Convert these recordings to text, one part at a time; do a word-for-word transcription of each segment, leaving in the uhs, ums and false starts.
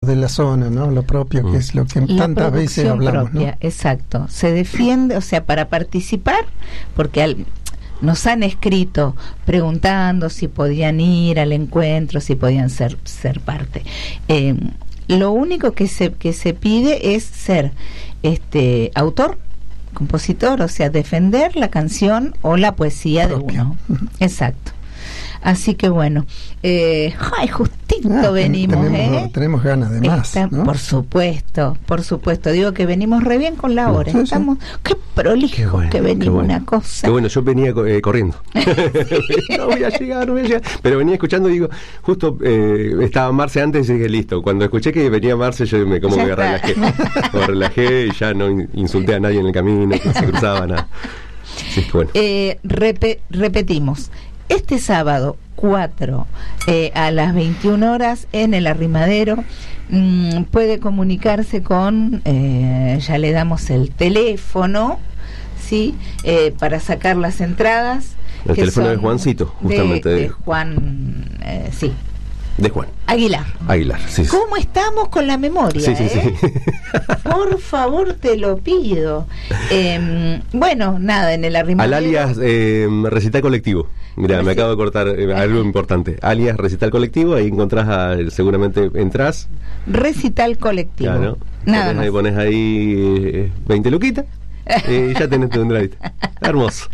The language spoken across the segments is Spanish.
de la zona, ¿no? Lo propio, mm. que es lo que la tantas veces hablamos, propia, ¿no? Exacto. Se defiende, o sea, para participar, porque al, nos han escrito preguntando si podían ir al encuentro, si podían ser, ser parte. Eh, lo único que se, que se pide es ser este autor, compositor, o sea, defender la canción o la poesía propia de uno. Exacto. Así que bueno, eh, ay, justito ah, venimos, tenemos, ¿eh? Tenemos ganas de más, Está, ¿no? Por supuesto, por supuesto. Digo que venimos re bien con la hora. Sí, Estamos, sí. Qué prolijo qué bueno, que venimos, bueno. Una cosa. Qué bueno, yo venía eh, corriendo. no voy a llegar, no voy a llegar. Pero venía escuchando y digo, justo eh, estaba Marce antes y dije, listo. Cuando escuché que venía Marce, yo me, como ya me relajé. Me relajé y ya no insulté a nadie en el camino, que se cruzaba, nada. Sí, bueno. eh, rep- repetimos. Este sábado cuatro eh, a las veintiuna horas en el Arrimadero, mmm, puede comunicarse con, eh, ya le damos el teléfono, ¿sí? Eh, para sacar las entradas. El teléfono de Juancito, justamente. De, de Juan, eh, sí. De Juan Aguilar. Aguilar, sí. sí. ¿Cómo estamos con la memoria? Sí, sí, eh? sí. Por favor, te lo pido. Eh, bueno, nada, en el Arrimadero. Al alias eh, Recital Colectivo. Mira, me acabo de cortar eh, algo importante. Alias Recital Colectivo, ahí encontrás, a, seguramente entras. Recital Colectivo. Claro. Nada pones más. ahí, pones ahí eh, veinte luquitas y ya tenés tu entradita. Hermoso.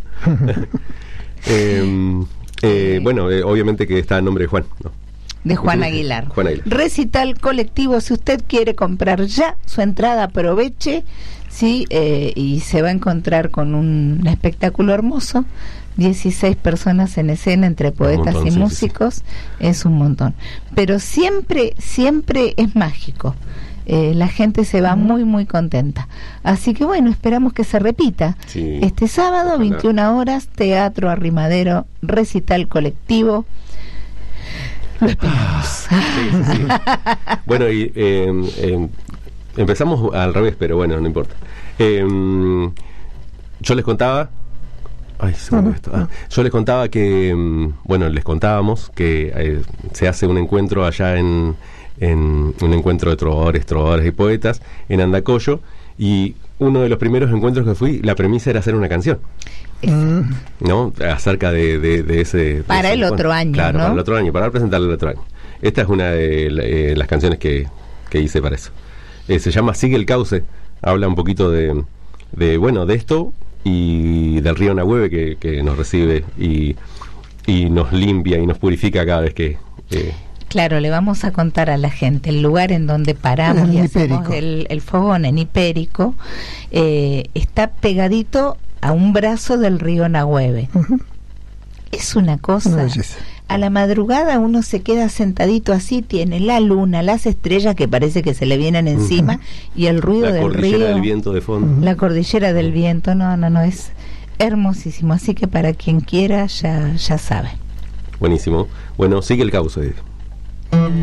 eh, eh, bueno, eh, obviamente que está el nombre de Juan, ¿no? De Juan Aguilar. Juan Aguilar. Recital Colectivo, si usted quiere comprar ya su entrada, aproveche, sí, eh, y se va a encontrar con un espectáculo hermoso. dieciséis personas en escena entre poetas montón, y sí, músicos, sí, sí. Es un montón. Pero siempre, siempre es mágico. Eh, la gente se va muy, muy contenta. Así que bueno, esperamos que se repita. Sí. Este sábado, ojalá. veintiuna horas, Teatro Arrimadero, Recital Colectivo. Lo esperamos. Sí, sí, sí. Bueno, y eh, eh, empezamos al revés, pero bueno, no importa. Eh, yo les contaba. Ay, se me esto. Ah, yo les contaba que, bueno, les contábamos que eh, se hace un encuentro allá en, en un encuentro de trovadores, trovadores y poetas en Andacollo, y uno de los primeros encuentros que fui, la premisa era hacer una canción. ¿No? Acerca de, de, de ese... Para de el ese, otro bueno, año, claro, ¿no? para el otro año, para presentarlo el otro año. Esta es una de eh, las canciones que, que hice para eso. Eh, se llama Sigue el Cauce. Habla un poquito de, de bueno, de esto y del río Nahueve que, que nos recibe y, y nos limpia y nos purifica cada vez que... Eh, Claro, le vamos a contar a la gente el lugar en donde paramos y hacemos el, el fogón en Hipérico. Eh, está pegadito a un brazo del río Nahueve. Uh-huh. Es una cosa. Una a la madrugada uno se queda sentadito así, tiene la luna, las estrellas que parece que se le vienen encima, uh-huh. y el ruido la del río. La cordillera del viento de fondo. La cordillera del viento, no, no, no, es hermosísimo. Así que para quien quiera ya, ya sabe. Buenísimo. Bueno, sigue el cauce.